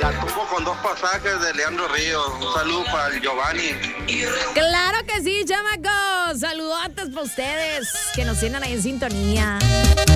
La tumbo con 2 pasajes de Leandro Ríos. Un saludo para el Giovanni. Claro que sí, chamacos. Saludotes para ustedes que nos tienen ahí en sintonía.